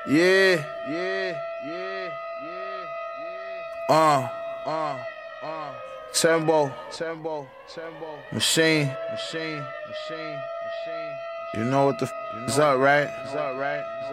Yeah. Tembo. Machine. You know what the is up, right?